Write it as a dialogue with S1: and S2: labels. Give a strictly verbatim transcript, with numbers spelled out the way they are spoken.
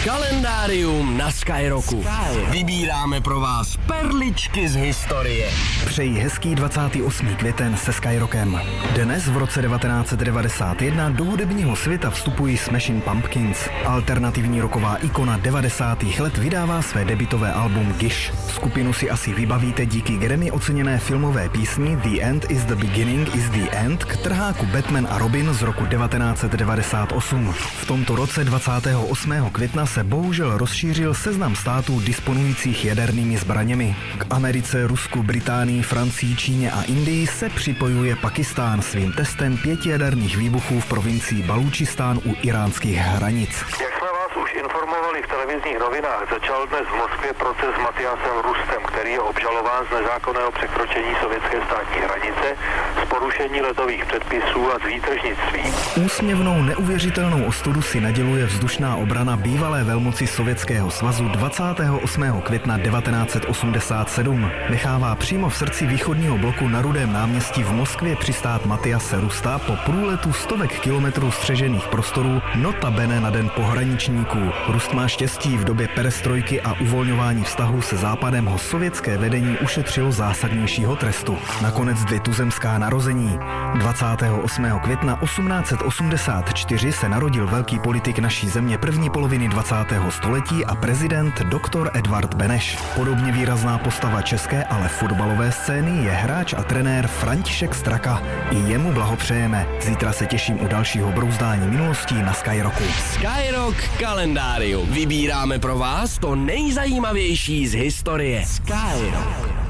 S1: Kalendárium na Skyrocku. Vybíráme pro vás perličky z historie.
S2: Přeji hezký dvacátý osmý květen se Skyrockem. Dnes v roce devatenáct set devadesát jedna do hudebního světa vstupují Smashing Pumpkins. Alternativní rocková ikona devadesátých let vydává své debutové album Gish. Skupinu si asi vybavíte díky Grammy oceněné filmové písni The End is the Beginning is the End k trháku Batman a Robin z roku devatenáct set devadesát osm. V tomto roce dvacátého osmého května se bohužel rozšířil seznam států disponujících jadernými zbraněmi. K Americe, Rusku, Británii, Francii, Číně a Indii se připojuje Pakistán svým testem pěti jaderných výbuchů v provincii Balúčistán u iránských hranic.
S3: Jak jsme vás už informovali v televizních novinách, začal dnes v Moskvě proces s Matyasem Rustem, který je obžalován z nezákonného překročení sovětské státní hranice, z porušení letových předpisů a z výtržnictví.
S2: Úsměvnou neuvěřitelnou ostudu si naděluje vzdušná obrana bývalé velmoci Sovětského svazu dvacátého osmého května devatenáct set osmdesát sedm. Nechává přímo v srdci východního bloku na Rudém náměstí v Moskvě přistát Matyase Rusta po průletu stovek kilometrů střežených prostorů, notabene na den pohraničníků. Rust má štěstí, v době perestrojky a uvolňování vztahů se západem ho sovětské vedení ušetřilo zásadnějšího trestu. Nakonec dvě tuzemská narození. dvacátého osmého května osmnáct set osmdesát čtyři se narodil velký politik naší země první poloviny dvacátého století a prezident doktor Edvard Beneš. Podobně výrazná postava české, ale fotbalové scény je hráč a trenér František Straka. I jemu blahopřejeme. Zítra se těším u dalšího brouzdání minulostí na Skyrocku.
S1: Skyrock kalendárium. Vybíráme pro vás to nejzajímavější z historie. Skyrock.